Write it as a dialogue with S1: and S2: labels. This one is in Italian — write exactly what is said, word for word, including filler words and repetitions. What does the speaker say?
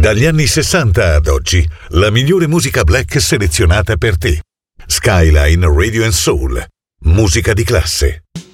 S1: Dagli anni sessanta ad oggi, la migliore musica black selezionata per te. Skyline Radio and Soul. Musica di classe.